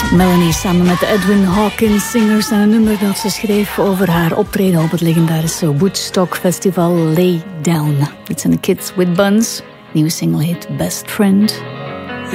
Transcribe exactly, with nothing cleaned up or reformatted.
Melanie samen met Edwin Hawkins, zingers, en een nummer dat ze schreef over haar optreden op het legendarische Woodstock Festival, Lay Down. Dit zijn de Kids with Buns. Nieuwe single heet Best Friend.